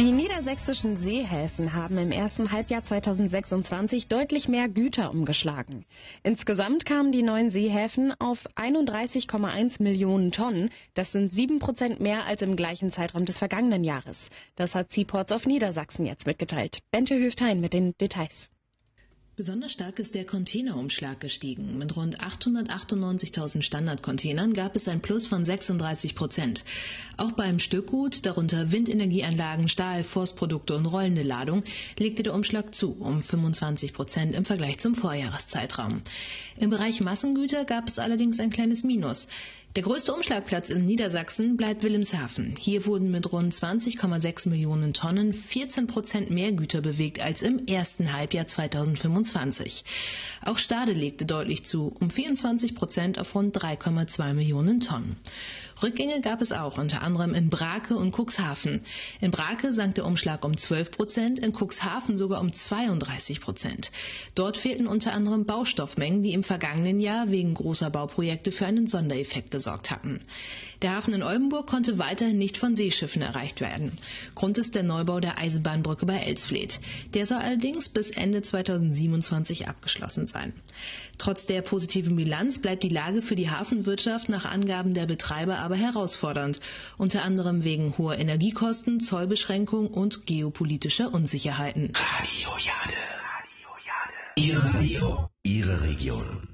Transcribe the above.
Die niedersächsischen Seehäfen haben im ersten Halbjahr 2026 deutlich mehr Güter umgeschlagen. Insgesamt kamen die neuen Seehäfen auf 31,1 Millionen Tonnen. Das sind 7% mehr als im gleichen Zeitraum des vergangenen Jahres. Das hat Seaports of Niedersachsen jetzt mitgeteilt. Bente Höftein mit den Details. Besonders stark ist der Containerumschlag gestiegen. Mit rund 898.000 Standardcontainern gab es ein Plus von 36%. Auch beim Stückgut, darunter Windenergieanlagen, Stahl, Forstprodukte und rollende Ladung, legte der Umschlag zu, um 25% im Vergleich zum Vorjahreszeitraum. Im Bereich Massengüter gab es allerdings ein kleines Minus. Der größte Umschlagplatz in Niedersachsen bleibt Wilhelmshaven. Hier wurden mit rund 20,6 Millionen Tonnen 14% mehr Güter bewegt als im ersten Halbjahr 2025. Auch Stade legte deutlich zu, um 24% auf rund 3,2 Millionen Tonnen. Rückgänge gab es auch, unter anderem in Brake und Cuxhaven. In Brake sank der Umschlag um 12%, in Cuxhaven sogar um 32%. Dort fehlten unter anderem Baustoffmengen, die im vergangenen Jahr wegen großer Bauprojekte für einen Sondereffekt gesorgt hatten. Der Hafen in Oldenburg konnte weiterhin nicht von Seeschiffen erreicht werden. Grund ist der Neubau der Eisenbahnbrücke bei Elsfleth. Der soll allerdings bis Ende 2027 abgeschlossen sein. Trotz der positiven Bilanz bleibt die Lage für die Hafenwirtschaft nach Angaben der Betreiber aber herausfordernd, unter anderem wegen hoher Energiekosten, Zollbeschränkungen und geopolitischer Unsicherheiten. Radio Jade. Ihr Radio, Ihre Region.